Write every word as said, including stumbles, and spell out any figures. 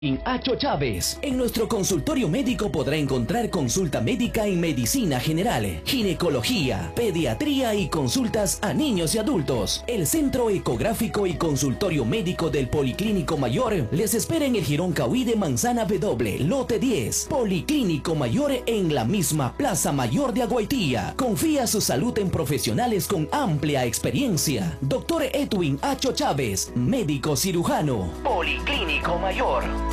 En Acho Chávez, en nuestro consultorio médico podrá encontrar consulta médica en medicina general, ginecología, pediatría y consultas a niños y adultos. El Centro Ecográfico y Consultorio Médico del Policlínico Mayor les espera en el Jirón Cauí de Manzana W, lote diez. Policlínico Mayor en la misma Plaza Mayor de Aguaitía. Confía su salud en profesionales con amplia experiencia. Doctor Edwin Acho Chávez, médico cirujano. Policlínico Mayor.